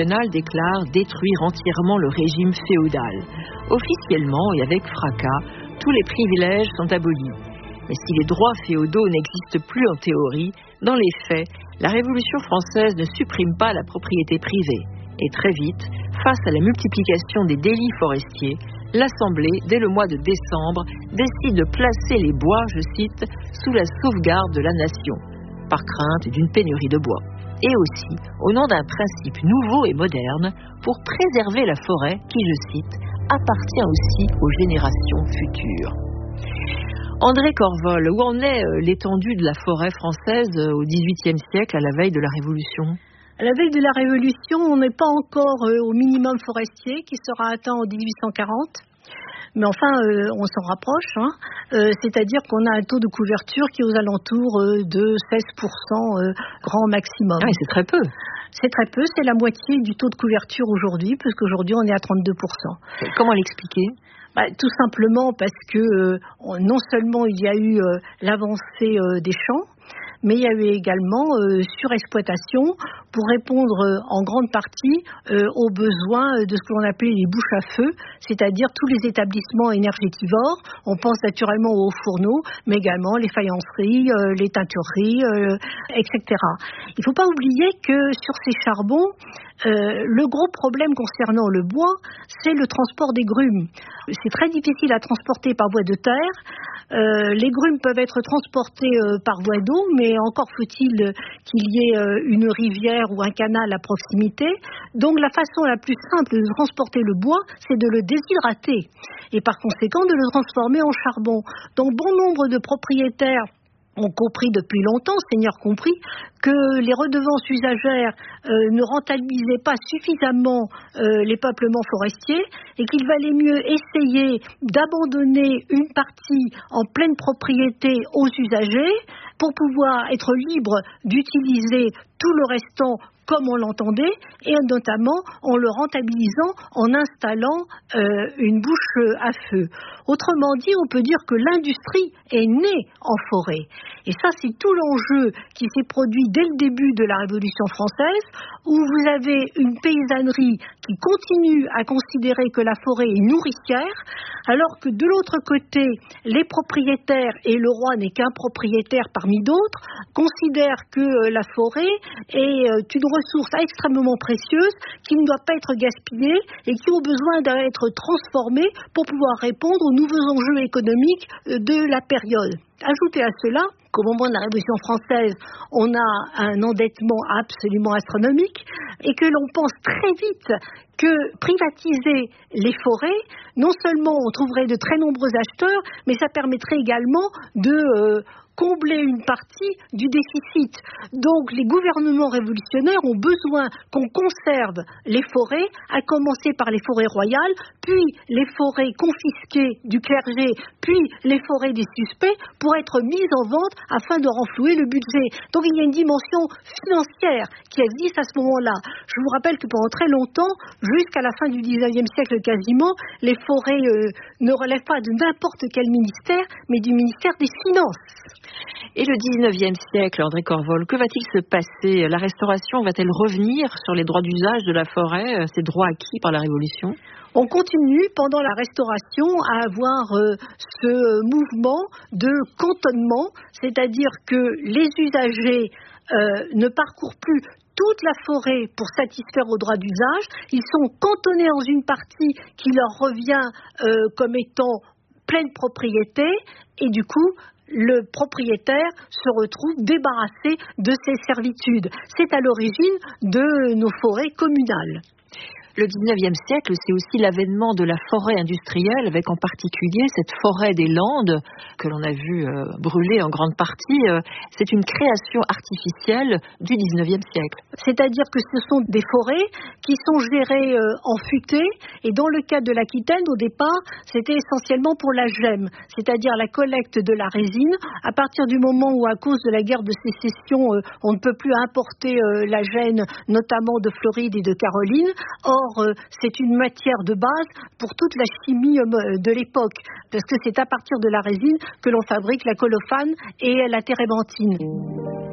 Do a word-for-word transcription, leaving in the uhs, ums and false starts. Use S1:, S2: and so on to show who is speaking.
S1: national déclare détruire entièrement le régime féodal. Officiellement et avec fracas, tous les privilèges sont abolis. Mais si les droits féodaux n'existent plus en théorie, dans les faits, la Révolution française ne supprime pas la propriété privée. Et très vite, face à la multiplication des délits forestiers, l'Assemblée, dès le mois de décembre, décide de placer les bois, je cite, sous la sauvegarde de la nation, par crainte d'une pénurie de bois. Et aussi, au nom d'un principe nouveau et moderne, pour préserver la forêt qui, je cite, appartient aussi aux générations futures. André Corvol, où en est l'étendue de la forêt française au dix-huitième siècle, à la veille de la Révolution ?
S2: À la veille de la Révolution, on n'est pas encore au minimum forestier qui sera atteint en dix-huit cent quarante. Mais enfin, euh, on s'en rapproche, hein. euh, c'est-à-dire qu'on a un taux de couverture qui est aux alentours euh, de seize pour cent euh, grand maximum.
S1: Ah, c'est très peu.
S2: C'est très peu, c'est la moitié du taux de couverture aujourd'hui, puisqu'aujourd'hui on est à trente-deux pour cent.
S1: Comment l'expliquer ?
S2: Bah, tout simplement parce que euh, non seulement il y a eu euh, l'avancée euh, des champs, mais il y a eu également euh, surexploitation pour répondre euh, en grande partie euh, aux besoins de ce que l'on appelait les bouches à feu, c'est-à-dire tous les établissements énergétivores. On pense naturellement aux fourneaux, mais également les faïenceries, euh, les teintureries, euh, et cetera. Il ne faut pas oublier que sur ces charbons, euh, le gros problème concernant le bois, c'est le transport des grumes. C'est très difficile à transporter par voie de terre. Euh, les grumes peuvent être transportées euh, par voie d'eau, mais encore faut-il qu'il y ait euh, une rivière ou un canal à proximité. Donc la façon la plus simple de transporter le bois, c'est de le déshydrater et par conséquent de le transformer en charbon. Donc bon nombre de propriétaires ont compris depuis longtemps, Seigneur compris, que les redevances usagères euh, ne rentabilisaient pas suffisamment euh, les peuplements forestiers et qu'il valait mieux essayer d'abandonner une partie en pleine propriété aux usagers pour pouvoir être libre d'utiliser tout le restant comme on l'entendait, et notamment en le rentabilisant en installant euh, une bouche à feu. Autrement dit, on peut dire que l'industrie est née en forêt. Et ça, c'est tout l'enjeu qui s'est produit dès le début de la Révolution française, où vous avez une paysannerie qui continue à considérer que la forêt est nourricière, alors que de l'autre côté, les propriétaires, et le roi n'est qu'un propriétaire parmi d'autres, considèrent que la forêt est une ressource extrêmement précieuse qui ne doit pas être gaspillée et qui ont besoin d'être transformée pour pouvoir répondre aux nouveaux enjeux économiques de la période. Ajoutez à cela qu'au moment de la Révolution française, on a un endettement absolument astronomique et que l'on pense très vite que privatiser les forêts, non seulement on trouverait de très nombreux acheteurs, mais ça permettrait également de euh, combler une partie du déficit. Donc les gouvernements révolutionnaires ont besoin qu'on conserve les forêts, à commencer par les forêts royales, puis les forêts confisquées du clergé, puis les forêts des suspects, pour être mises en vente afin de renflouer le budget. Donc il y a une dimension financière qui existe à ce moment-là. Je vous rappelle que pendant très longtemps, jusqu'à la fin du dix-neuvième siècle quasiment, les forêts euh, ne relèvent pas de n'importe quel ministère, mais du ministère des Finances.
S1: Et le dix-neuvième siècle, André Corvol, que va-t-il se passer ? La Restauration va-t-elle revenir sur les droits d'usage de la forêt, ces droits acquis par la Révolution ?
S2: On continue pendant la Restauration à avoir euh, ce mouvement de cantonnement, c'est-à-dire que les usagers euh, ne parcourent plus toute la forêt pour satisfaire aux droits d'usage. Ils sont cantonnés dans une partie qui leur revient euh, comme étant pleine propriété et du coup, le propriétaire se retrouve débarrassé de ses servitudes. C'est à l'origine de nos forêts communales.
S1: Le dix-neuvième siècle, c'est aussi l'avènement de la forêt industrielle, avec en particulier cette forêt des Landes que l'on a vu euh, brûler en grande partie. Euh, c'est une création artificielle du dix-neuvième siècle.
S2: C'est-à-dire que ce sont des forêts qui sont gérées euh, en futaies, et dans le cas de l'Aquitaine, au départ, c'était essentiellement pour la gemme, c'est-à-dire la collecte de la résine. À partir du moment où, à cause de la guerre de sécession, euh, on ne peut plus importer euh, la gêne, notamment de Floride et de Caroline. Or, Or, c'est une matière de base pour toute la chimie de l'époque, parce que c'est à partir de la résine que l'on fabrique la colophane et la térébenthine.